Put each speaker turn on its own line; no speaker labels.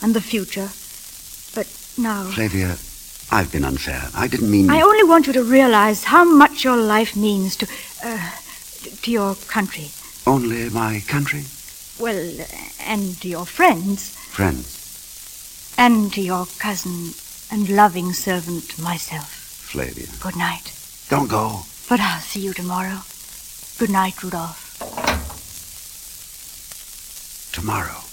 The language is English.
and the future. But now...
Flavia, I've been unfair. I didn't mean...
I only want you to realize how much your life means to your country.
Only my country?
Well, and to your friends.
Friends?
And to your cousin and loving servant, myself.
Flavia.
Good night.
Don't go.
But I'll see you tomorrow. Good night, Rudolph.
Tomorrow.